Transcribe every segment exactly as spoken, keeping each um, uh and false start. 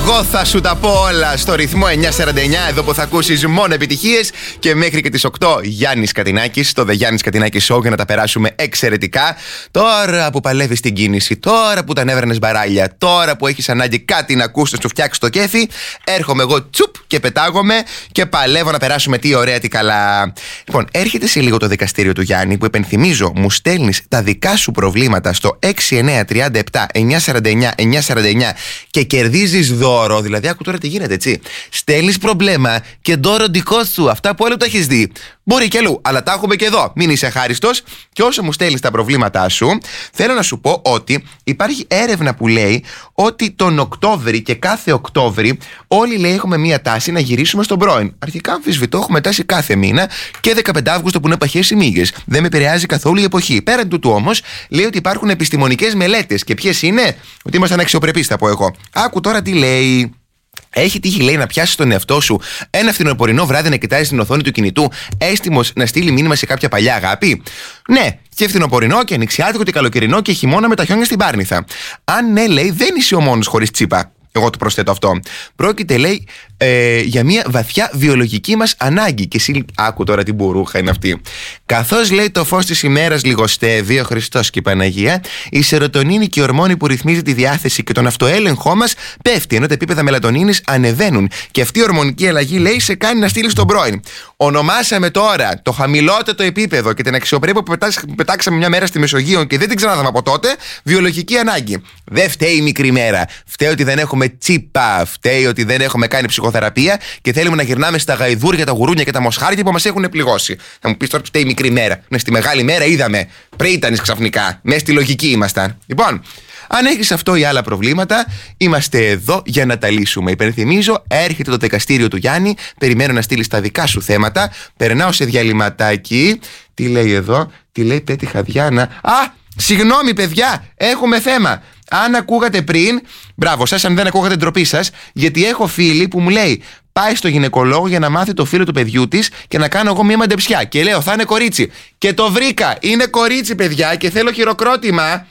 Εγώ θα σου τα πω όλα στο ρυθμό εννιά σαράντα εννιά, εδώ που θα ακούσεις μόνο επιτυχίες, και μέχρι και τις οκτώ Γιάννης Κατινάκης στο The Γιάννης Κατινάκης Show, για να τα περάσουμε εξαιρετικά. Τώρα που παλεύεις την κίνηση, τώρα που τα νεύρανες μπαράλια, τώρα που έχεις ανάγκη κάτι να ακούσεις, να σου φτιάξει το κέφι, έρχομαι εγώ τσουπ και πετάγομαι και παλεύω να περάσουμε τι ωραία, τι καλά. Λοιπόν, έρχεται σε λίγο το δικαστήριο του Γιάννη, που επενθυμίζω μου στέλνεις τα δικά σου προβλήματα στο έξι εννιά τρία επτά εννιά σαράντα εννιά εννιά σαράντα εννιά και κερδίζεις δώρο. Δηλαδή, άκου τώρα τι γίνεται, έτσι. Στέλνεις πρόβλημα και δώρο δικό σου. Αυτά που άλλο τα έχεις δει. Μπορεί και αλλού, αλλά τα έχουμε και εδώ. Μην είσαι χάριστος. Και όσο μου στέλνεις τα προβλήματά σου, θέλω να σου πω ότι υπάρχει έρευνα που λέει ότι τον Οκτώβρη και κάθε Οκτώβρη όλοι, λέει, έχουμε μία τάση να γυρίσουμε στον πρώην. Αρχικά αμφισβητώ, έχουμε τάση κάθε μήνα, και δεκαπέντε Αυγούστου που είναι παχές οι μύγες. Δεν με επηρεάζει καθόλου η εποχή. Πέραν τούτου όμως, λέει ότι υπάρχουν επιστημονικές μελέτες. Και ποιες είναι? Ότι ήμασταν αξιοπρεπείς, θα πω εγώ. Άκου τώρα τι λέει. Έχει τύχει, λέει, να πιάσει τον εαυτό σου ένα φθινοπορεινό βράδυ να κοιτάζει την οθόνη του κινητού, έστιμος να στείλει μήνυμα σε κάποια παλιά αγάπη? Ναι, και φθινοπορεινό και ανοιξιάτικο και καλοκαιρινό και χειμώνα με τα χιόνια στην Πάρνηθα. Αν ναι, λέει, δεν είσαι ο μόνος χωρίς τσίπα. Εγώ το προσθέτω αυτό. Πρόκειται, λέει, ε, για μια βαθιά βιολογική μας ανάγκη. Και εσύ, άκου τώρα τι μπουρούχα είναι αυτή. Καθώς, λέει, το φως της ημέρας λιγοστεύει, ο Χριστός και η Παναγία, η σερωτονίνη και η ορμόνη που ρυθμίζει τη διάθεση και τον αυτοέλεγχό μας πέφτει, ενώ τα επίπεδα μελατονίνης ανεβαίνουν. Και αυτή η ορμονική αλλαγή, λέει, σε κάνει να στείλεις τον πρώην. Ονομάσαμε τώρα το χαμηλότερο επίπεδο και την αξιοπρέπεια που πετάξαμε μια μέρα στη Μεσογείο και δεν την ξαναδάμε από τότε, βιολογική ανάγκη. Δεν φταίει η μικρή μέρα. Φταίει ότι δεν έχουμε τσίπα. Φταίει ότι δεν έχουμε κάνει ψυχοθεραπεία και θέλουμε να γυρνάμε στα γαϊδούρια, τα γουρούνια και τα μοσχάρια που μας έχουν πληγώσει. Θα μου πεις τώρα, φταίει η μικρή μέρα. Ναι, στη μεγάλη μέρα είδαμε. Πριν ήταν ξαφνικά. Μέσα στη λογική ήμασταν. Λοιπόν, αν έχεις αυτό ή άλλα προβλήματα, είμαστε εδώ για να τα λύσουμε. Υπενθυμίζω, έρχεται το δικαστήριο του Γιάννη. Περιμένω να στείλεις τα δικά σου θέματα. Περνάω σε διαλυματάκι. Τι λέει εδώ? Τι λέει? Πέτυχα Διάνα. Α! Συγγνώμη, παιδιά, έχουμε θέμα. Αν ακούγατε πριν, μπράβο σας, αν δεν ακούγατε, ντροπή σας, γιατί έχω φίλη που μου λέει πάει στο γυναικολόγο για να μάθει το φύλο του παιδιού της και να κάνω εγώ μία μαντεψιά. Και λέω θα είναι κορίτσι. Και το βρήκα. Είναι κορίτσι, παιδιά, και θέλω χειροκρότημα.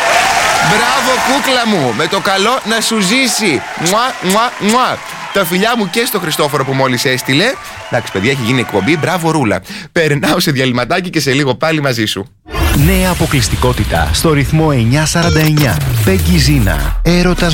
Μπράβο, κούκλα μου. Με το καλό να σου ζήσει. Μουα, μουα, μουα. Τα φιλιά μου και στο Χριστόφορο που μόλις έστειλε. Εντάξει, παιδιά, έχει γίνει εκπομπή. Μπράβο, Ρούλα. Περνάω σε διαλυματάκι και σε λίγο πάλι μαζί σου. Νέα αποκλειστικότητα στο ρυθμό εννιά σαράντα εννιά. Πέγγι Ζίνα. Έρωτας